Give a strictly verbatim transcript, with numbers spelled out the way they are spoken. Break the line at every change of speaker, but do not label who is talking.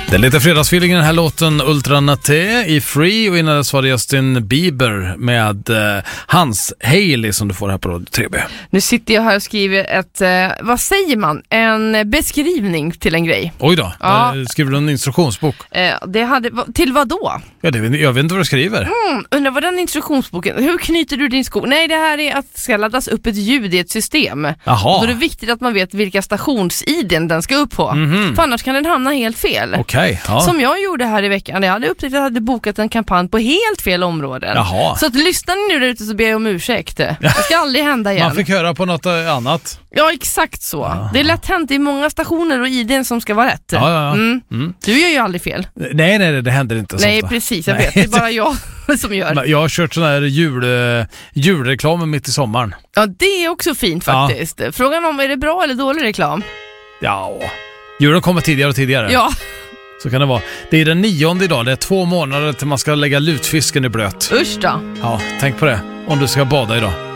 Det är lite fredagsfeeling i den här låten Ultra Naté i Free, och innan dess var det Justin Bieber med eh, Hans Haley som du får här på Radio tre B.
Nu sitter jag här och skriver ett, eh, vad säger man? En beskrivning till en grej.
Oj då,
Ja.
skriver du en instruktionsbok?
Eh, det hade, till vad då?
Ja, det, jag vet inte vad du skriver.
Mm, undrar vad den instruktionsboken, hur knyter du din sko? Nej, det här är att det ska laddas upp ett ljud i ett system.
Jaha.
Då är det viktigt att man vet vilka stations-iden den ska upp på.
Mm-hmm.
För annars kan den hamna helt fel.
Okej, ja.
Som jag gjorde här i veckan. Jag hade upptäckt att jag hade bokat en kampanj på helt fel områden.
Jaha.
Så att lyssnar ni nu där ute så ber jag om ursäkt. Det ska aldrig hända igen.
Man fick höra på något annat.
Ja, exakt så.
Aha.
Det är lätt hänt i många stationer och iden som ska vara rätt.
Ja, ja, ja.
Mm.
Mm.
Du gör ju aldrig fel.
Nej, nej, det händer inte så
Nej,
ofta.
precis. Jag
Nej.
vet. Det är bara jag som gör.
Jag har kört sån här jul, julreklam mitt i sommaren.
Ja, det är också fint faktiskt. Ja. Frågan om är det bra eller dålig reklam?
Ja, julen kommer tidigare och tidigare.
Ja.
Så kan det vara. Det är den nionde idag. Det är två månader till man ska lägga lutfisken i blöt.
Usch då.
Ja, tänk på det. Om du ska bada idag.